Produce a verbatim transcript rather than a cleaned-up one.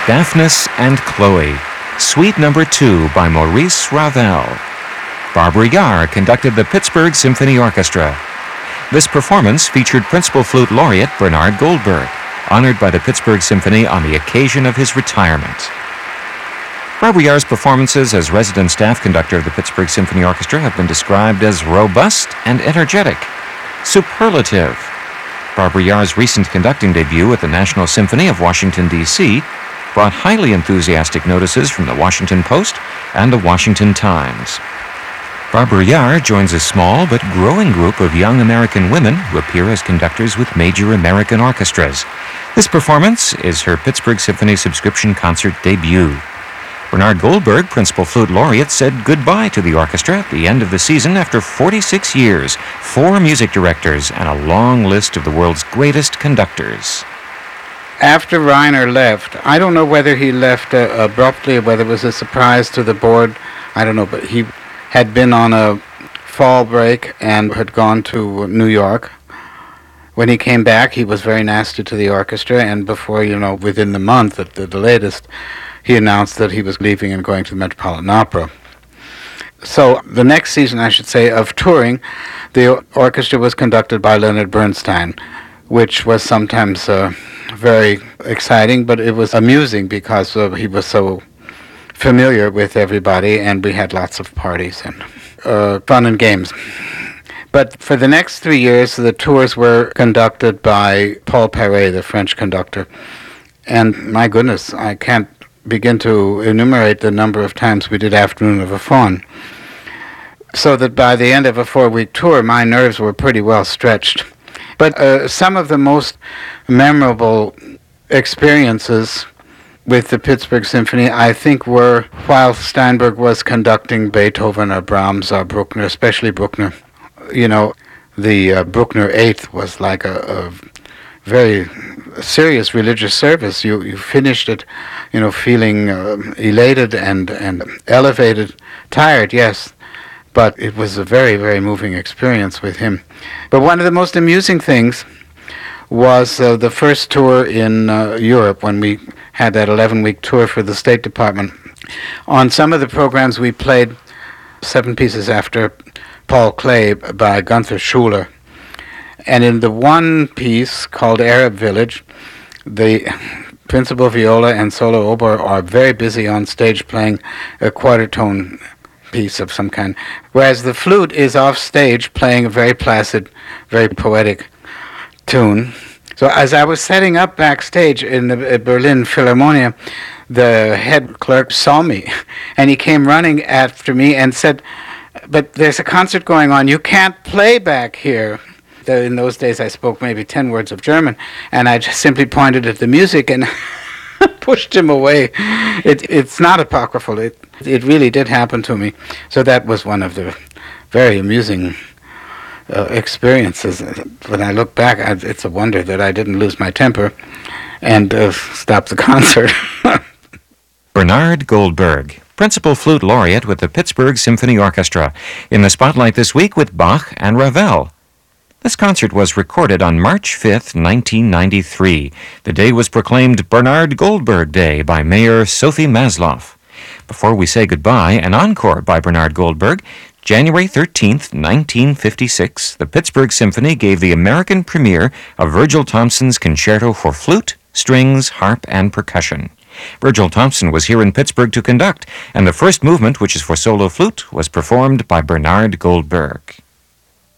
Daphnis and Chloe, Suite Number two by Maurice Ravel. Barbara Yar conducted the Pittsburgh Symphony Orchestra. This performance featured Principal Flute Laureate Bernard Goldberg, honored by the Pittsburgh Symphony on the occasion of his retirement. Barbara Yar's performances as resident staff conductor of the Pittsburgh Symphony Orchestra have been described as robust and energetic, superlative. Barbara Yar's recent conducting debut at the National Symphony of Washington, D C brought highly enthusiastic notices from the Washington Post and the Washington Times. Barbara Yar joins a small but growing group of young American women who appear as conductors with major American orchestras. This performance is her Pittsburgh Symphony subscription concert debut. Bernard Goldberg, Principal Flute Laureate, said goodbye to the orchestra at the end of the season after forty-six years, four music directors, and a long list of the world's greatest conductors. After Reiner left, I don't know whether he left uh, abruptly or whether it was a surprise to the board. I don't know, but he had been on a fall break and had gone to New York. When he came back, he was very nasty to the orchestra, and before, you know, within the month at the, the latest, he announced that he was leaving and going to the Metropolitan Opera. So the next season, I should say, of touring, the orchestra was conducted by Leonard Bernstein, which was sometimes uh, very exciting, but it was amusing because uh, he was so familiar with everybody, and we had lots of parties and uh, fun and games. But for the next three years, the tours were conducted by Paul Paret, the French conductor. And my goodness, I can't begin to enumerate the number of times we did Afternoon of a Faun. So that by the end of a four-week tour, my nerves were pretty well stretched. But uh, some of the most memorable experiences with the Pittsburgh Symphony, I think, were while Steinberg was conducting Beethoven or Brahms or Bruckner, especially Bruckner. You know, the uh, Bruckner Eighth was like a, a very serious religious service. You you finished it, you know, feeling uh, elated and, and elevated, tired, yes, but it was a very, very moving experience with him. But one of the most amusing things was uh, the first tour in uh, Europe, when we had that eleven-week tour for the State Department. On some of the programs we played seven pieces after Paul Klee by Gunther Schuller. And in the one piece called Arab Village, the principal viola and solo oboe are very busy on stage playing a quarter tone piece of some kind, whereas the flute is off stage playing a very placid, very poetic tune. So as I was setting up backstage in the uh, Berlin Philharmonia, the head clerk saw me, and he came running after me and said, "But there's a concert going on. You can't play back here." In those days, I spoke maybe ten words of German, and I just simply pointed at the music and pushed him away. It, it's not apocryphal. It, it really did happen to me. So that was one of the very amusing uh, experiences. When I look back, I, it's a wonder that I didn't lose my temper and uh, stop the concert. Bernard Goldberg, Principal Flute Laureate with the Pittsburgh Symphony Orchestra, in the spotlight this week with Bach and Ravel. This concert was recorded on March fifth, nineteen ninety-three. The day was proclaimed Bernard Goldberg Day by Mayor Sophie Masloff. Before we say goodbye, an encore by Bernard Goldberg. January thirteenth, nineteen fifty-six, the Pittsburgh Symphony gave the American premiere of Virgil Thomson's Concerto for Flute, Strings, Harp, and Percussion. Virgil Thomson was here in Pittsburgh to conduct, and the first movement, which is for solo flute, was performed by Bernard Goldberg.